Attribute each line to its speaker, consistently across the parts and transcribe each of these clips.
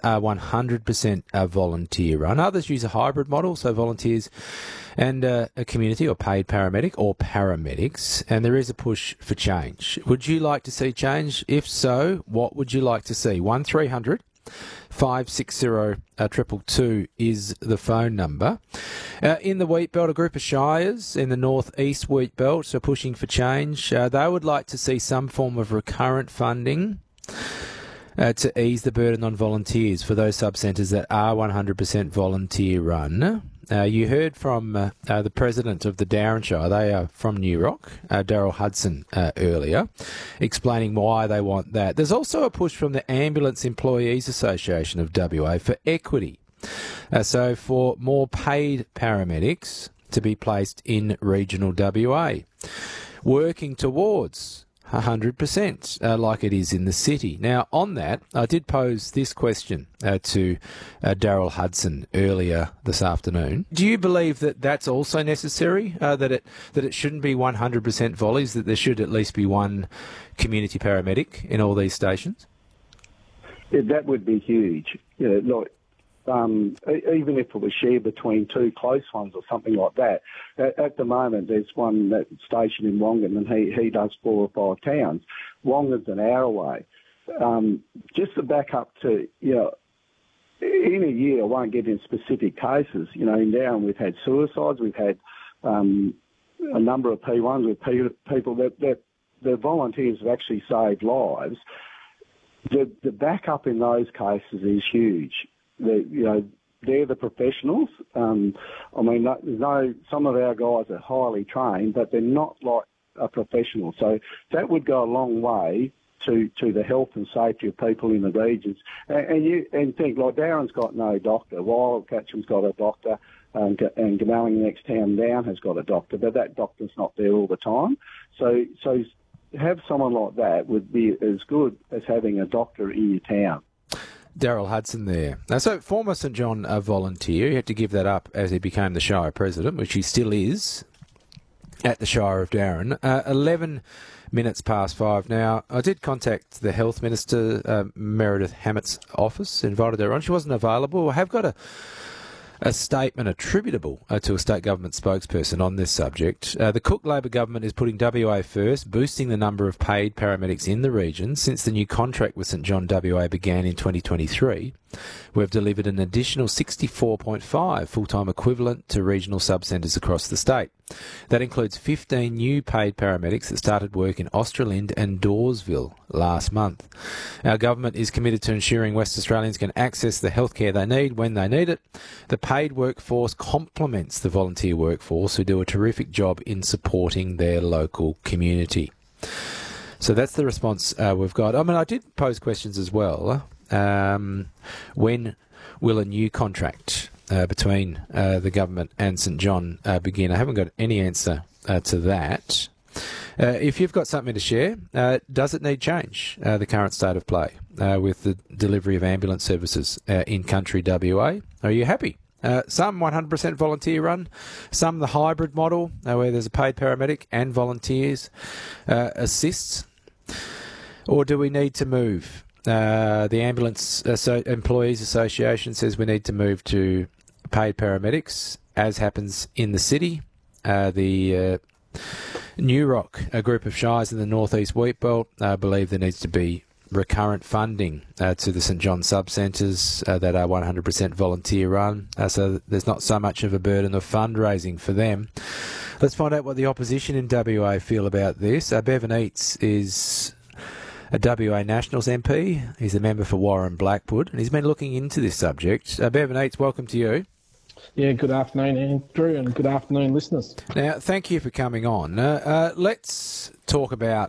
Speaker 1: are 100% volunteer run. Others use a hybrid model, so volunteers and a community or paid paramedic or paramedics, and there is a push for change. Would you like to see change? If so, what would you like to see? 1300 560 222 is the phone number. In the wheat belt, a group of shires in the northeast wheat belt are pushing for change. They would like to see some form of recurrent funding to ease the burden on volunteers for those sub-centres that are 100% volunteer run. You heard from the president of the Darren Shire, they are from New Rock, Daryl Hudson, earlier, explaining why they want that. There's also a push from the Ambulance Employees Association of WA for equity. So for more paid paramedics to be placed in regional WA, working towards 100%, like it is in the city. Now, on that, I did pose this question to Daryl Hudson earlier this afternoon. Do you believe that that's also necessary, that it shouldn't be 100% volleys, that there should at least be one community paramedic in all these stations?
Speaker 2: Yeah, that would be huge. Yeah, even if it was shared between two close ones or something like that. At the moment, there's one station in Wongan, and he does 4 or 5 towns. Wongan's an hour away. Just to back up to, in a year, I won't get in specific cases. In Darren, we've had suicides, we've had a number of P1s with people that the volunteers have actually saved lives. The backup in those cases is huge. They're the professionals. Some of our guys are highly trained, but they're not like a professional. So that would go a long way to the health and safety of people in the regions. And think, like Darren's got no doctor, Wildcatcham's got a doctor, and Goomalling, the next town down, has got a doctor, but that doctor's not there all the time. So have someone like that would be as good as having a doctor in your town.
Speaker 1: Daryl Hudson there. So former St John volunteer, he had to give that up as he became the Shire President, which he still is at the Shire of Darren. 11 minutes past 5 now. I did contact the Health Minister, Meredith Hammett's office, invited her on. She wasn't available. I have got a statement attributable to a state government spokesperson on this subject. The Cook Labor government is putting WA first, boosting the number of paid paramedics in the region. Since the new contract with St John WA began in 2023, we've delivered an additional 64.5 full-time equivalent to regional sub-centres across the state. That includes 15 new paid paramedics that started work in Australind and Dawesville last month. Our government is committed to ensuring West Australians can access the healthcare they need when they need it. The paid workforce complements the volunteer workforce, who do a terrific job in supporting their local community. So that's the response we've got. I did pose questions as well. When will a new contract between the government and St John begin? I haven't got any answer to that. If you've got something to share, does it need change, the current state of play with the delivery of ambulance services in country WA? Are you happy? Some 100% volunteer run, some the hybrid model where there's a paid paramedic and volunteers assists, or do we need to move? The Ambulance Employees Association says we need to move to paid paramedics, as happens in the city. The New Rock, a group of shires in the northeast wheat belt, believe there needs to be recurrent funding to the St John sub-centres that are 100% volunteer run, so there's not so much of a burden of fundraising for them. Let's find out what the opposition in WA feel about this. Bevan Eates is a WA Nationals MP. He's a member for Warren Blackwood, and he's been looking into this subject. Bevan Eates, welcome to you.
Speaker 3: Yeah, good afternoon, Andrew, and good afternoon, listeners.
Speaker 1: Now, thank you for coming on. Let's talk about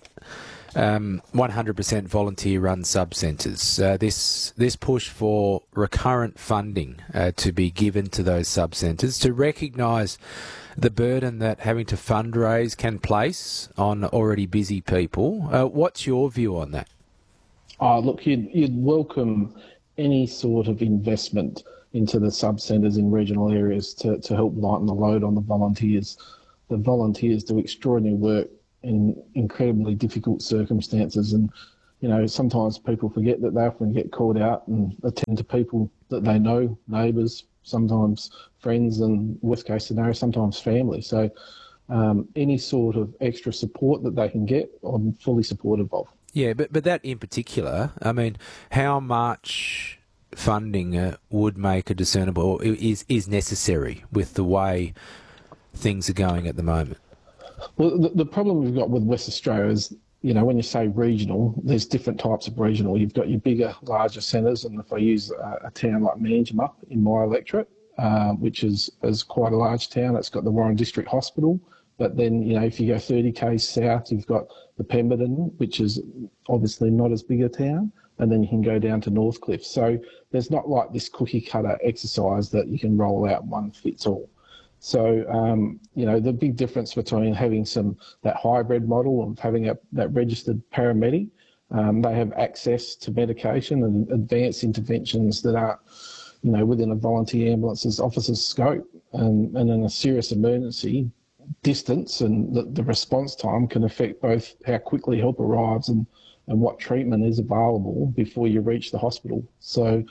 Speaker 1: 100% volunteer-run sub-centres. This push for recurrent funding to be given to those sub-centres to recognise the burden that having to fundraise can place on already busy people. What's your view on that?
Speaker 3: Look, you'd welcome any sort of investment into the sub-centres in regional areas to help lighten the load on the volunteers. The volunteers do extraordinary work in incredibly difficult circumstances, and sometimes people forget that they often get called out and attend to people that they know, neighbours, sometimes friends, and worst case scenario, sometimes family. So any sort of extra support that they can get, I'm fully supportive of.
Speaker 1: Yeah, but that in particular, I mean, how much funding would make a discernible, is necessary with the way things are going at the moment?
Speaker 3: Well, the problem we've got with West Australia is, when you say regional, there's different types of regional. You've got your bigger, larger centres, and if I use a town like Manjimup in my electorate, which is quite a large town, it's got the Warren District Hospital. But then, if you go 30 k's south, you've got the Pemberton, which is obviously not as big a town, and then you can go down to Northcliffe. So there's not like this cookie-cutter exercise that you can roll out one fits all. So, the big difference between having that hybrid model of having that registered paramedic, they have access to medication and advanced interventions that are, within a volunteer ambulance's officer's scope, and in a serious emergency, distance and the response time can affect both how quickly help arrives and what treatment is available before you reach the hospital. So,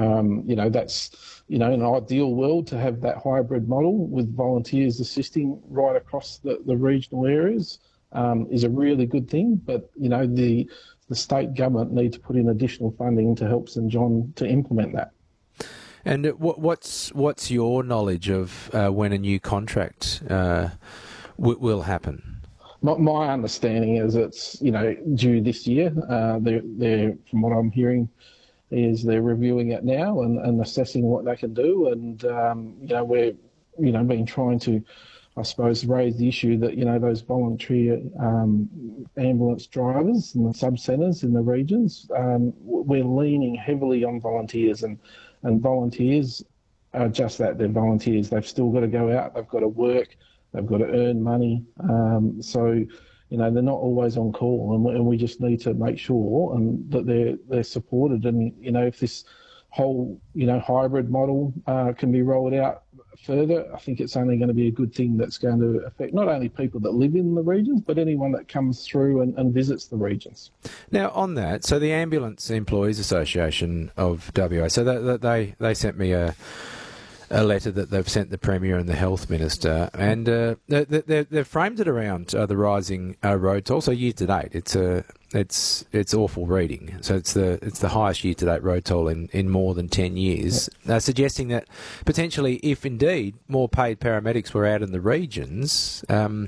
Speaker 3: that's, in an ideal world to have that hybrid model with volunteers assisting right across the regional areas is a really good thing. But, the state government need to put in additional funding to help St John to implement that.
Speaker 1: And what's your knowledge of when a new contract will happen?
Speaker 3: My understanding is it's due this year. They're from what I'm hearing, is they're reviewing it now and assessing what they can do. And we're been trying to, I suppose, raise the issue that those voluntary ambulance drivers and the sub-centres in the regions, we're leaning heavily on volunteers, and volunteers are just that, they're volunteers. They've still got to go out, they've got to work, they've got to earn money. So, they're not always on call, and we just need to make sure that they're supported. And, if this whole, hybrid model can be rolled out further, I think it's only going to be a good thing that's going to affect not only people that live in the regions, but anyone that comes through and visits the regions.
Speaker 1: Now, on that, so the Ambulance Employees Association of WA, so they sent me a letter that they've sent the Premier and the Health Minister, and they've framed it around the rising road toll. So year to date, it's awful reading. So it's the highest year to date road toll in more than 10 years, suggesting that potentially, if indeed more paid paramedics were out in the regions,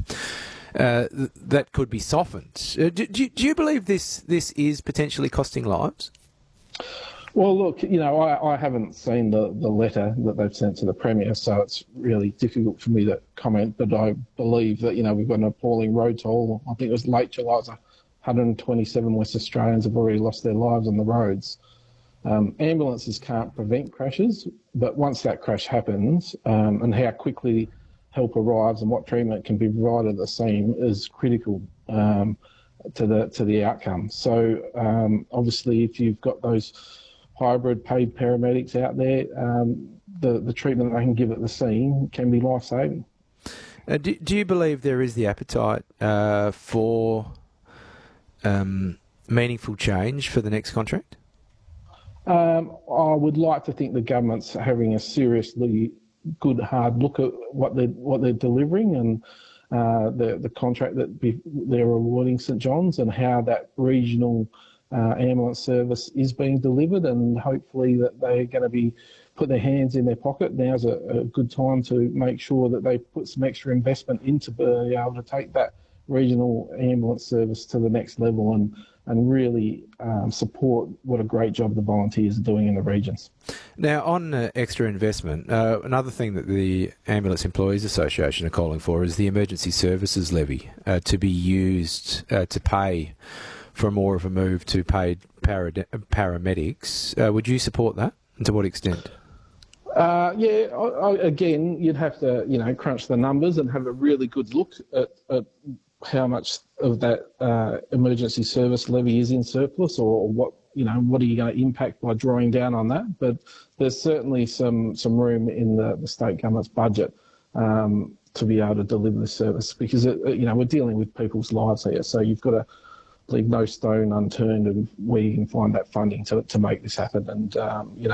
Speaker 1: that could be softened. Do you believe this is potentially costing lives?
Speaker 3: Well, look, I haven't seen the letter that they've sent to the Premier, so it's really difficult for me to comment, but I believe that, we've got an appalling road toll. I think it was late July, 127 West Australians have already lost their lives on the roads. Ambulances can't prevent crashes, but once that crash happens, and how quickly help arrives and what treatment can be provided at the scene is critical to the outcome. So obviously, if you've got those hybrid paid paramedics out there, the treatment they can give at the scene can be life-saving.
Speaker 1: Do you believe there is the appetite for meaningful change for the next contract?
Speaker 3: I would like to think the government's having a seriously good hard look at what they're delivering, and the contract that they're awarding St John's, and how that regional ambulance service is being delivered, and hopefully that they're going to be put their hands in their pocket. Now's a good time to make sure that they put some extra investment into being able to take that regional ambulance service to the next level and really support what a great job the volunteers are doing in the regions.
Speaker 1: Now, on extra investment, another thing that the Ambulance Employees Association are calling for is the emergency services levy to be used to pay for more of a move to paid paramedics. Would you support that, and to what extent? Again,
Speaker 3: you'd have to, crunch the numbers and have a really good look at how much of that emergency service levy is in surplus, or what are you going to impact by drawing down on that. But there's certainly some room in the state government's budget to be able to deliver the service, because we're dealing with people's lives here. So you've got to leave no stone unturned of where you can find that funding to make this happen. And,